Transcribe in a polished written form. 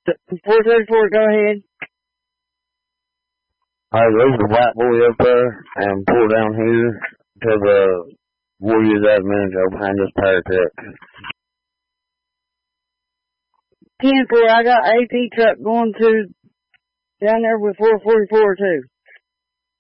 434, go ahead. Alright, there's the white boy up there, and pull down here to the Warriors admin behind this parapet. 10-4, I got AP truck going to down there with 444 too.